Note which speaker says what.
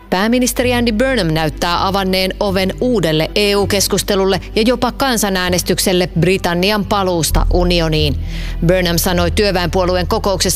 Speaker 1: Pääministeri Andy Burnham näyttää avanneen oven uudelle EU-keskustelulle ja jopa kansanäänestykselle Britannian paluusta unioniin. Burnham sanoi työväenpuolueen kokouksessa